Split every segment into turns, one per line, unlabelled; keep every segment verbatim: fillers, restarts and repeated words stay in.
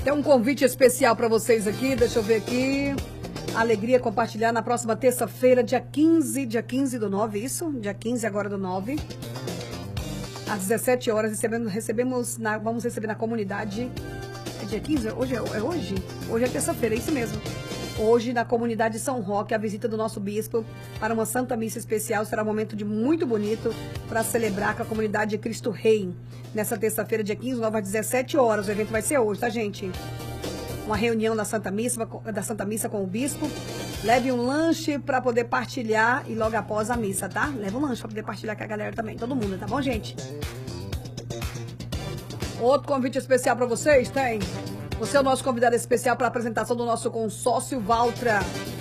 Tem um convite especial para vocês aqui, deixa eu ver aqui. Alegria compartilhar na próxima terça-feira, dia quinze, dia quinze do nove, isso? Dia quinze agora do nove. Às dezessete horas, recebemos, recebemos na, vamos receber na comunidade. É dia quinze? Hoje é, é hoje? Hoje é terça-feira, é isso mesmo. Hoje, na comunidade São Roque, a visita do nosso bispo para uma Santa Missa especial. Será um momento de muito bonito para celebrar com a comunidade de Cristo Rei. Nessa terça-feira, dia quinze, às dezessete horas. O evento vai ser hoje, tá, gente? Uma reunião da Santa Missa, da Santa Missa com o bispo. Leve um lanche para poder partilhar e logo após a missa, tá? Leve um lanche para poder partilhar com a galera também, todo mundo, tá bom, gente? Outro convite especial para vocês, tem? Você é o nosso convidado especial para a apresentação do nosso consórcio Valtra.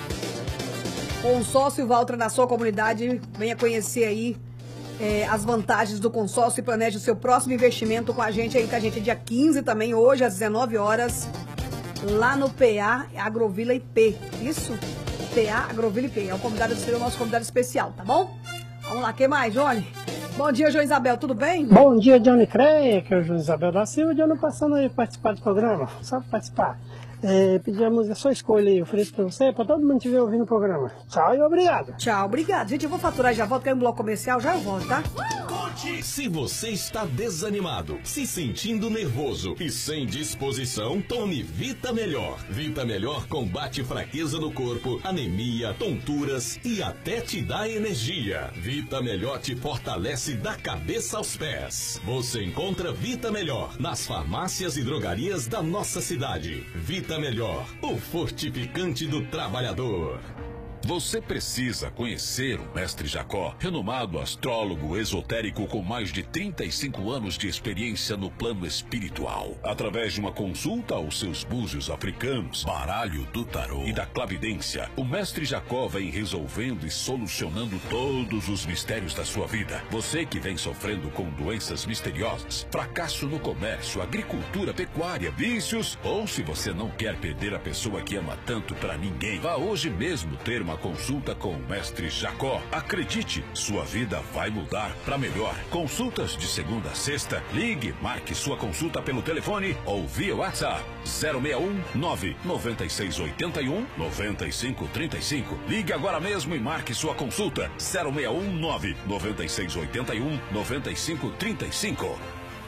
Consórcio Valtra na sua comunidade. Venha conhecer aí é, as vantagens do consórcio e planeje o seu próximo investimento com a gente aí, com a gente dia quinze também, hoje às dezenove horas, lá no P A Agrovila I P. Isso? P A Agrovila I P. É o convidado, é o nosso convidado especial, tá bom? Vamos lá, quem mais, Johnny? Bom dia, João Isabel, tudo bem?
Bom dia, Johnny Creia, que é o João Isabel da Silva, de ano passando aí participar do programa, só para participar. É, pedimos a sua escolha aí, ofereço para você, para todo mundo que estiver ouvindo o programa. Tchau e obrigado.
Tchau, obrigado. Gente, eu vou faturar e já volto, quero um bloco comercial, já eu volto, tá?
Se você está desanimado, se sentindo nervoso e sem disposição, tome Vita Melhor. Vita Melhor combate fraqueza do corpo, anemia, tonturas e até te dá energia. Vita Melhor te fortalece da cabeça aos pés. Você encontra Vita Melhor nas farmácias e drogarias da nossa cidade. Vita Melhor, o fortificante do trabalhador.
Você precisa conhecer o Mestre Jacó, renomado astrólogo esotérico com mais de trinta e cinco anos de experiência no plano espiritual. Através de uma consulta aos seus búzios africanos, baralho do tarô e da clavidência, o Mestre Jacó vem resolvendo e solucionando todos os mistérios da sua vida. Você que vem sofrendo com doenças misteriosas, fracasso no comércio, agricultura, pecuária, vícios, ou se você não quer perder a pessoa que ama tanto para ninguém, vá hoje mesmo ter uma consulta com o Mestre Jacó. Acredite, sua vida vai mudar para melhor. Consultas de segunda a sexta. Ligue, marque sua consulta pelo telefone ou via WhatsApp zero seis um nove nove seis oito um nove cinco três cinco. Ligue agora mesmo e marque sua consulta zero seis um nove nove seis oito um nove cinco três cinco.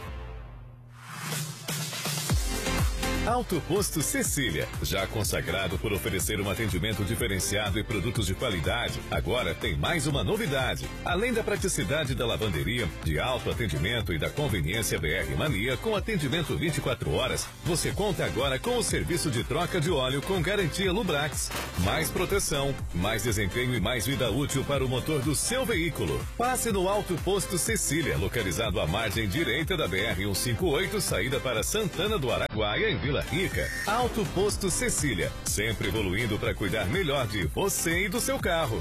Alto Posto Cecília, já consagrado por oferecer um atendimento diferenciado e produtos de qualidade, agora tem mais uma novidade. Além da praticidade da lavanderia, de alto atendimento e da conveniência B R Mania com atendimento vinte e quatro horas, você conta agora com o serviço de troca de óleo com garantia Lubrax. Mais proteção, mais desempenho e mais vida útil para o motor do seu veículo. Passe no Alto Posto Cecília, localizado à margem direita da B R cento e cinquenta e oito, saída para Santana do Araguaia, em Vila Rica. Alto Posto Cecília, sempre evoluindo para cuidar melhor de você e do seu carro.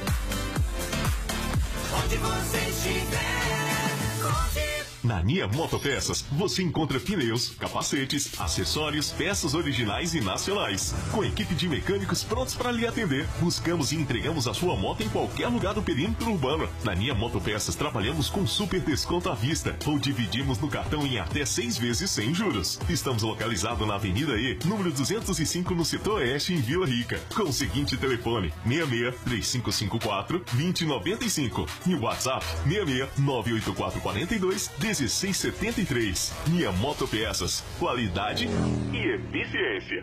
Onde você estiver, conte.
Na Nia Motopeças, você encontra pneus, capacetes, acessórios, peças originais e nacionais. Com equipe de mecânicos prontos para lhe atender, buscamos e entregamos a sua moto em qualquer lugar do perímetro urbano. Na Nia Motopeças, trabalhamos com super desconto à vista ou dividimos no cartão em até seis vezes sem juros. Estamos localizados na Avenida E, número duzentos e cinco, no setor oeste, em Vila Rica, com o seguinte telefone: seis seis três cinco cinco quatro dois zero nove cinco e o WhatsApp seis seis nove oito quatro quatro dois um seis sete três. Nia Motopeças, qualidade e eficiência.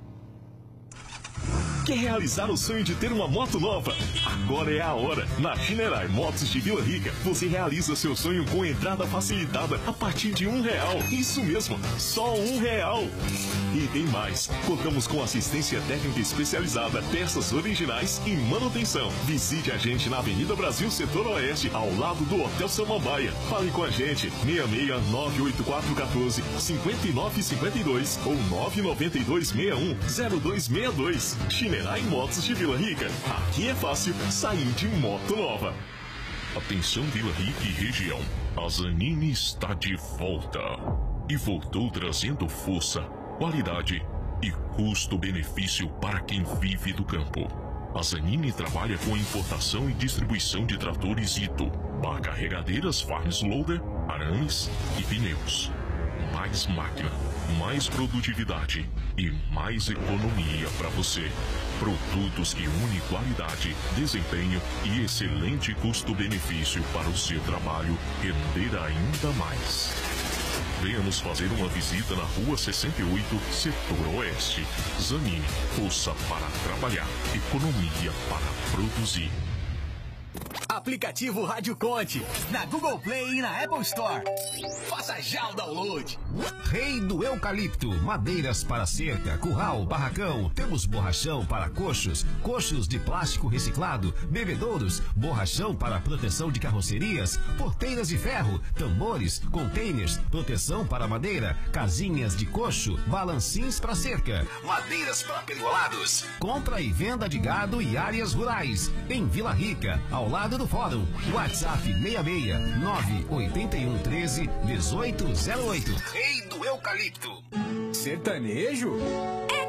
Quer realizar o sonho de ter uma moto nova? Agora é a hora. Na Chinerai Motos de Vila Rica, você realiza seu sonho com entrada facilitada a partir de um real. Isso mesmo, só um real. E tem mais. Contamos com assistência técnica especializada, peças originais e manutenção. Visite a gente na Avenida Brasil, setor oeste, ao lado do Hotel Samambaia. Fale com a gente, seis seis nove oito quatro um quatro cinco nove cinco dois ou nove nove dois seis um zero dois seis dois. Chinerai Motos de Vila Rica. Aqui é fácil sair de moto nova.
Atenção Vila Rica e região. A Zanini está de volta. E voltou trazendo força, qualidade e custo-benefício para quem vive do campo. A Zanini trabalha com importação e distribuição de tratores Ito, carregadeiras Farms Loader, arames e pneus. Mais máquina, mais produtividade
e mais economia para você. Produtos que unem qualidade, desempenho e excelente custo-benefício para o seu trabalho render ainda mais. Venha nos fazer uma visita na Rua sessenta e oito, Setor Oeste. Zanin, força para trabalhar, economia para produzir.
Aplicativo Rádio Conte, na Google Play e na Apple Store. Faça já o download.
Rei do Eucalipto, madeiras para cerca, curral, barracão. Temos borrachão para coxos, coxos de plástico reciclado, bebedouros, borrachão para proteção de carrocerias, porteiras de ferro, tambores, containers, proteção para madeira, casinhas de coxo, balancins para cerca, madeiras para pergolados. Compra e venda de gado e áreas rurais. Em Vila Rica, ao lado do Fórum. WhatsApp seis seis nove oito um um três um oito zero oito. Rei do Eucalipto.
Sertanejo?
É